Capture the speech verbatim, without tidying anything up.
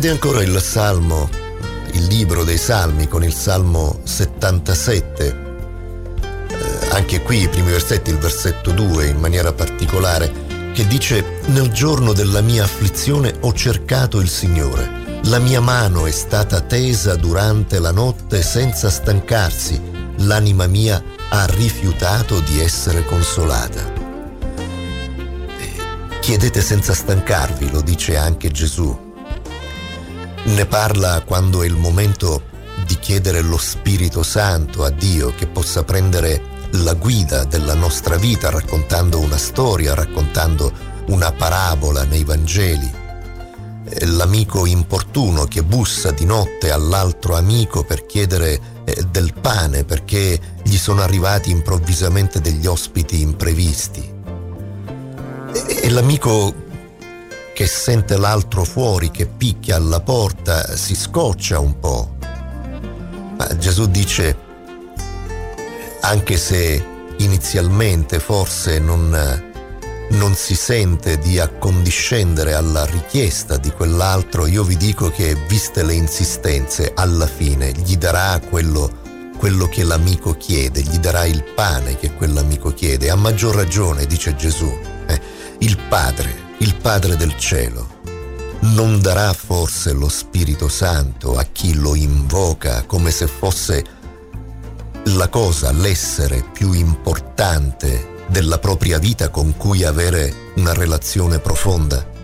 Ed è ancora il Salmo, il libro dei Salmi, con il Salmo settantasette. Eh, anche qui i primi versetti, il versetto due in maniera particolare, che dice: nel giorno della mia afflizione ho cercato il Signore. La mia mano è stata tesa durante la notte senza stancarsi. L'anima mia ha rifiutato di essere consolata. Chiedete senza stancarvi, lo dice anche Gesù. Ne parla quando è il momento di chiedere lo Spirito Santo a Dio, che possa prendere la guida della nostra vita, raccontando una storia, raccontando una parabola nei Vangeli. L'amico importuno che bussa di notte all'altro amico per chiedere del pane perché gli sono arrivati improvvisamente degli ospiti imprevisti. E l'amico che sente l'altro fuori, che picchia alla porta, si scoccia un po'. Ma Gesù dice: anche se inizialmente forse non, non si sente di accondiscendere alla richiesta di quell'altro, io vi dico che, viste le insistenze, alla fine gli darà quello, quello che l'amico chiede, gli darà il pane che quell'amico chiede. A maggior ragione, dice Gesù, eh, il Padre, il Padre del cielo, non darà forse lo Spirito Santo a chi lo invoca come se fosse la cosa, l'essere più importante della propria vita con cui avere una relazione profonda?